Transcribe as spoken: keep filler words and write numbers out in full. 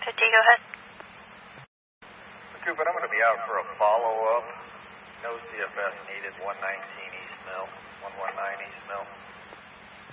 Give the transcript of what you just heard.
fifty, go ahead. Cooper, I'm going to be out for a follow-up. No C F S needed, one nineteen East Mill, one nineteen East Mill.